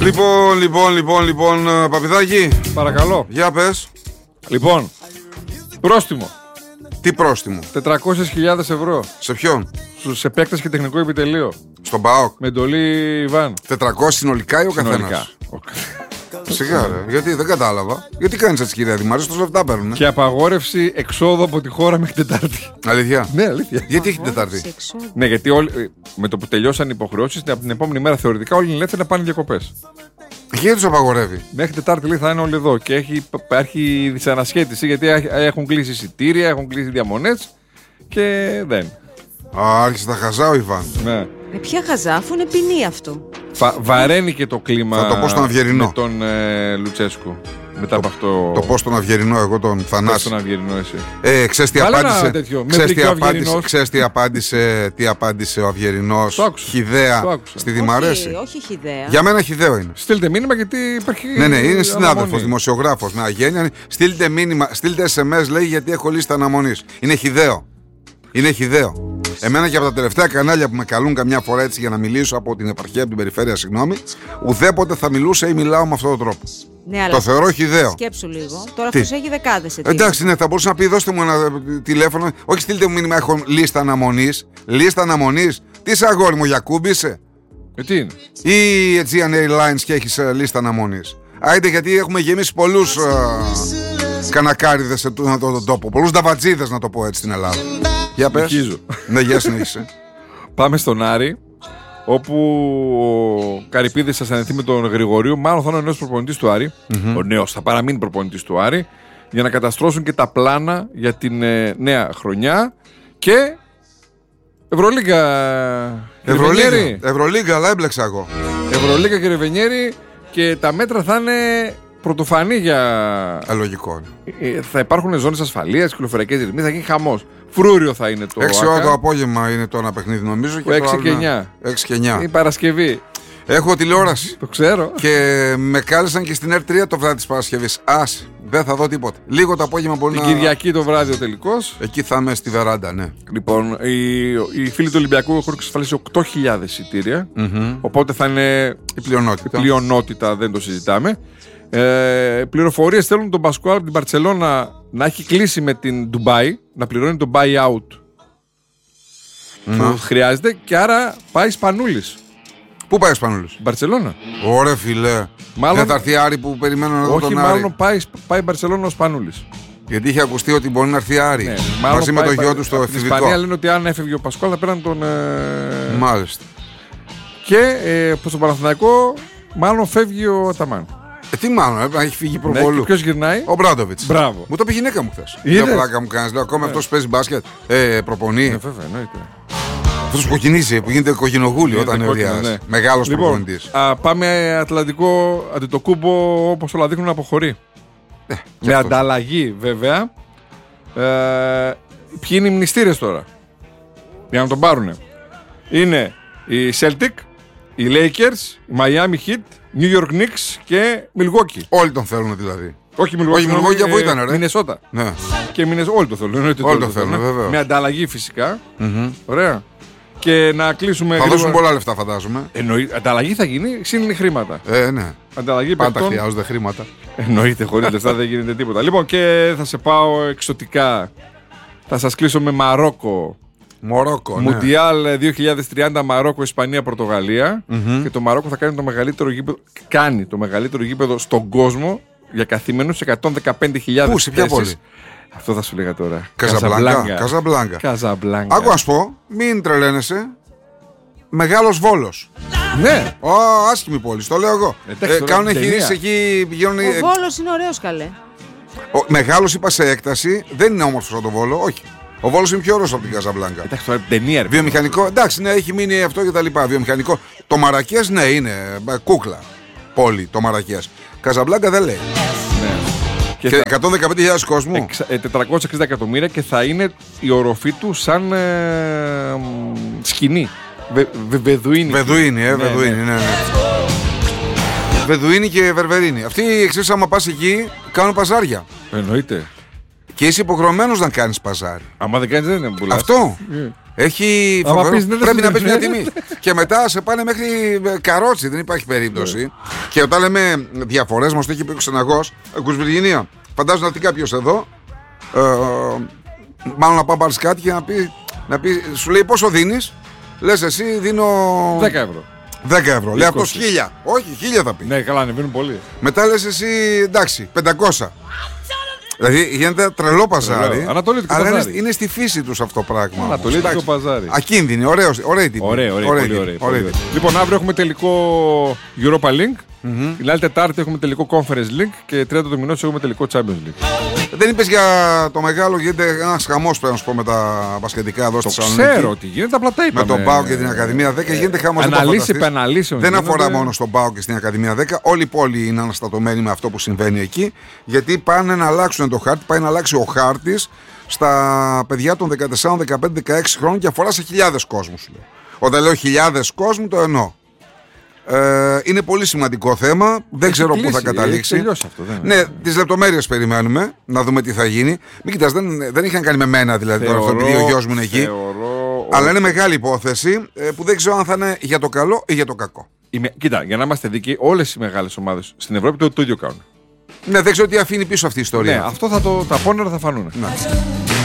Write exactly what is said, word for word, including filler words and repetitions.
Λοιπόν, λοιπόν, λοιπόν, λοιπόν, Παπηδάκη. Παρακαλώ. Για πες. Λοιπόν, πρόστιμο. Τι πρόστιμο? τετρακόσιες χιλιάδες ευρώ. Σε ποιον? Στους επέκταση και τεχνικό επιτελείο. Στον ΠΑΟΚ. Με εντολή Ιβάν. τετρακόσιες συνολικά ή ο καθένας? Συνολικά. Σιγά ρε, γιατί δεν κατάλαβα. Γιατί κάνεις έτσι, κυρία Δημάρη, τόσα λεφτά παίρνουν. Και απαγόρευση εξόδου από τη χώρα μέχρι Τετάρτη. Αλήθεια? Ναι, αλήθεια. Γιατί έχει την Τετάρτη? Ναι, γιατί όλοι, με το που τελειώσαν οι υποχρεώσεις, από την επόμενη μέρα θεωρητικά όλοι είναι ελεύθεροι να πάνε διακοπές. Γιατί τους απαγορεύει? Μέχρι Τετάρτη λέει, θα είναι όλοι εδώ και έχει, υπάρχει δυσανασχέτιση γιατί έχουν κλείσει εισιτήρια, έχουν κλείσει διαμονές και δεν. Α, άρχισε τα χαζά ο Ιβάν. Ναι. Με ποια χαζά, αφού είναι ποινή αυτό. Βα, βαραίνει και το κλίμα. Θα το πω στον Αυγερινό. Με τον ε, Λουτσέσκου. Μετά από αυτό. Το πω στον Αυγερινό, εγώ τον Θανάση. Στον Αυγερινό, εσύ. Ε, ξέρεις τι απάντησε. Ξέρεις τι, απάντησε, ξέρεις τι απάντησε, τι απάντησε ο Αυγερινός? Χυδαία στη Δημαρέση. Όχι, όχι χυδαία. Για μένα χυδαίο είναι. Στείλτε μήνυμα γιατί υπάρχει. Ναι, ναι, είναι συνάδελφος, δημοσιογράφος με αγένεια. Στείλτε μήνυμα, στείλτε ες εμ ες, λέει, γιατί έχω λίστα αναμονής. Είναι χυδαίο. Είναι χυδαίο. Εμένα και από τα τελευταία κανάλια που με καλούν καμιά φορά έτσι για να μιλήσω από την επαρχία, από την περιφέρεια, συγγνώμη, ουδέποτε θα μιλούσα ή μιλάω με αυτόν τον τρόπο. Ναι, αλλά το θεωρώ χυδαίο. Σκέψου λίγο. Τώρα αυτός έχει δεκάδες εταιρείες. Εντάξει, ναι, θα μπορούσε να πει: δώστε μου ένα τηλέφωνο. Όχι, στείλτε μου μήνυμα, έχω λίστα αναμονής. Λίστα αναμονής. Τι είσαι, αγόρι μου, Γιακούμπη είσαι? Ε, τι είναι? Ή Aegean Airlines και έχεις uh, λίστα αναμονής? Άιντε, γιατί έχουμε γεμίσει πολλούς uh, κανακάριδες σε αυτόν τον τόπο. Πολλούς νταβατζίδες, να το πω έτσι, στην Ελλάδα. Για πες. Ναι, για συνέχισε. Πάμε στον Άρη, όπου ο Καρυπίδης θα συναντηθεί με τον Γρηγορίου. Μάλλον θα είναι ο νέος προπονητής του Άρη. Mm-hmm. Ο νέος θα παραμείνει προπονητής του Άρη, για να καταστρώσουν και τα πλάνα για την ε, νέα χρονιά. Και Ευρωλίγκα. Ευρωλίγκα, Ευρωλίγκα, αλλά έμπλεξα εγώ. Ευρωλίγκα και Ρεβενιέρη, και τα μέτρα θα είναι πρωτοφανή για. Αλογικό. Ε, θα υπάρχουν ζώνες ασφαλείας, κυκλοφοριακές ρυθμίσεις, θα γίνει χαμός. Φρούριο θα είναι το. έξι ώρα το απόγευμα είναι το ένα παιχνίδι, νομίζω. Και έξι και εννιά. έξι και εννιά. Η Παρασκευή. Έχω τηλεόραση. Το ξέρω. Και με κάλεσαν και στην Ερ τρία το βράδυ της Παρασκευής. Ας, δεν θα δω τίποτα. Λίγο το απόγευμα μπορεί την να. Την Κυριακή το βράδυ ο τελικός. Εκεί θα είμαι στη βεράντα, ναι. Λοιπόν, οι, οι φίλοι του Ολυμπιακού έχουν εξασφαλίσει οκτώ χιλιάδες εισιτήρια. Mm-hmm. Οπότε θα είναι. Η πλειονότητα. Η πλειονότητα, δεν το συζητάμε. Ε, πληροφορίες θέλουν τον Πασκουάλ από την Μπαρτσελώνα να έχει κλείσει με την Ντουμπάι, να πληρώνει τον buyout mm. που χρειάζεται, και άρα πάει Σπανούλης. Πού πάει ο Σπανούλης? Μπαρτσελώνα. Ωραία, φιλέ. Μάλλον... Δεν θα έρθει Άρη που περιμένω να δω τον Άρη? Όχι, μάλλον πάει, πάει Μπαρτσελώνα ο Σπανούλης. Γιατί είχε ακουστεί ότι μπορεί να έρθει Άρη. Ναι, μαζί με το γιο του στο εφηβικό. Στην Ισπανία λένε ότι αν έφευγε ο Πασκουάλ θα πέραν τον. Ε... Μάλιστα. Και ε, προς τον Παναθηναϊκό μάλλον φεύγει ο Αταμάν. Ε, τι μάλλον, ε, έχει φύγει προβολού. Ναι, ποιος γυρνάει? Ο Μπράντοβιτς. Μπράβο. Μου το πει η γυναίκα μου χθες. Μια πλάκα μου κάνεις. Λέω, ακόμα ναι. αυτός παίζει μπάσκετ. Ε, προπονεί. Ναι, βέβαια, εννοείται. Αυτός που κινήσει, που γίνεται κοκκινογούλη όταν είναι ο Διάς. Ναι. Μεγάλος λοιπόν, προπονητής. Α, πάμε Ατλαντικό Αντιτοκούμπο, όπως όλα δείχνουν, αποχωρεί. Ε, με ανταλλαγή βέβαια. Ε, ποιοι είναι οι μνηστήρες τώρα για να τον πάρουνε? Είναι η Celtic, οι Lakers, η Miami Heat, New York Knicks και Milwaukee. Όλοι τον θέλουν δηλαδή. Όχι Milwaukee, Όχι Milwaukee, αφού ήταν ρε. Μινεσότα. Ναι. Και Μινεσ... όλοι το θέλουν. Όλοι το, το θέλουν, βέβαια. Με ανταλλαγή φυσικά. Mm-hmm. Ωραία. Και να κλείσουμε. Θα δώσουν πολλά λεφτά, φαντάζομαι. Εννοείται. Ανταλλαγή θα γίνει, σύν χρήματα. Ε, ναι. Ανταλλαγή πάντα παιχτών. Χρειάζονται χρήματα. Εννοείται, χωρίς λεφτά δεν γίνεται τίποτα. Λοιπόν, και θα σε πάω εξωτικά. Θα σας κλείσω με Μαρόκο. Μορόκο, ναι. Μουντιάλ δύο χιλιάδες τριάντα, Μαρόκο, Ισπανία, Πορτογαλία. Mm-hmm. Και το Μαρόκο θα κάνει το μεγαλύτερο γήπεδο, κάνει το μεγαλύτερο γήπεδο στον κόσμο για καθήμενους, εκατόν δεκαπέντε χιλιάδες. Πού, σε ποια πόλη? Αυτό θα σου λέγα τώρα. Καζαμπλάνκα. Καζαμπλάνκα. Καζαμπλάνκα. Άκου να σου πω, μην τρελαίνεσαι. Μεγάλος Βόλος. Ναι. Ω, άσχημη πόλη, το λέω εγώ. Ε, Κάνουν εγχειρήσεις εκεί. Πηγαίνουν... Ο Βόλος είναι ωραίος, καλέ. Ο μεγάλος, είπα, σε έκταση. Δεν είναι όμορφος από τον Βόλο, όχι. Ο Βόλος είναι πιο ωραίος από την Καζαμπλάνκα. Εντάξει, τώρα ταινία. Βιομηχανικό, εντάξει, ναι, έχει μείνει αυτό και τα λοιπά. Βιομηχανικό. Το Μαρακές, ναι, είναι κούκλα πόλη, το Μαρακές. Καζαμπλάνκα δεν λέει. Ναι. Και, και θα... εκατόν δεκαπέντε χιλιάδες κόσμου. Εξ, ε, τετρακόσια εξήντα εκατομμύρια και θα είναι η οροφή του σαν ε, σκηνή. Βε, βε, βεδουίνι. Βεδουίνι, ε, ναι, βεδουίνι, ναι, ναι. ναι. Βεδουίνι και βερβερίνι. Αυτοί εξής, άμα πας εκεί, κάνουν παζάρια. Εννοείται. Και είσαι υποχρεωμένος να κάνεις παζάρι. Άμα δεν κάνεις, δεν είναι πουλάς. Αυτό. Yeah. Έχει Άμα φοβερό, πεις, ναι, δεν πρέπει σου να πεις μια δίνει. τιμή. Και μετά σε πάνε μέχρι καρότσι, δεν υπάρχει περίπτωση. Και όταν λέμε διαφορές, μας το έχει πει ο Ξεναγός, ακούς Βυργινία, φαντάζομαι να έρθει κάποιος εδώ, ε, μάλλον να πάει πάρεις κάτι και να πει, να πει, σου λέει πόσο δίνεις, λες εσύ δίνω δέκα ευρώ. δέκα ευρώ. Λέει αυτός είκοσι. χίλια. Όχι, χίλια θα πει. Ναι, καλά, ανεβαίνουν πολύ. Μετά λες εσύ εντάξει, πεντακόσια. Δηλαδή γίνεται τρελό παζάρι. Τρελό. Ανατολίτικο αλλά παζάρι. είναι, είναι στη φύση τους αυτό το πράγμα. Ανατολίτικο Εντάξει. παζάρι. Ακίνδυνη, ωραίος, ωραία τιμή. Ωραία, ωραία, Ωραία πολύ τιμή, ωραία. ωραία πολύ τιμή. ωραία. Λοιπόν, αύριο έχουμε τελικό Europa Link. Mm-hmm. Την άλλη Τετάρτη έχουμε τελικό Conference League και τριάντα του μηνός έχουμε τελικό Champions League. Δεν είπες για το μεγάλο, γίνεται ένας χαμός πρέπει να σου πω με τα μπασκετικά εδώ στη Το Θεσσαλονίκη. ξέρω ότι γίνεται, απλά τα Με είπαμε. τον ΠΑΟΚ και την Ακαδημία δέκα γίνεται χαμός. Αναλύσει επί αναλύσεων. Δεν γίνονται. αφορά μόνο στον ΠΑΟΚ και στην Ακαδημία δέκα. Όλη η πόλη είναι αναστατωμένη με αυτό που συμβαίνει εκεί. Γιατί πάνε να αλλάξουν το χάρτη. Πάει να αλλάξει ο χάρτης στα παιδιά των δεκατέσσερα, δεκαπέντε, δεκαέξι χρόνων και αφορά σε χιλιάδες κόσμου. Όταν λέω χιλιάδες κόσμου, το εννοώ. Ε, είναι πολύ σημαντικό θέμα. Δεν Έχει ξέρω κλείσει, πού θα καταλήξει. έχει τελειώσει αυτό, δεν ναι, τις λεπτομέρειες περιμένουμε να δούμε τι θα γίνει. Μην κοιτάς, δεν, δεν είχαν κάνει με μένα δηλαδή τώρα αυτό, επειδή ο γιος μου είναι εκεί. Θεωρώ Αλλά είναι μεγάλη υπόθεση ε, που δεν ξέρω αν θα είναι για το καλό ή για το κακό. Είμαι, κοίτα, για να είμαστε δίκαιοι, όλες οι μεγάλες ομάδες στην Ευρώπη το, το ίδιο κάνουν. Ναι, δεν ξέρω τι αφήνει πίσω αυτή η ιστορία. Ναι, αυτό θα το, τα πόνερα θα φανούν. Ναι.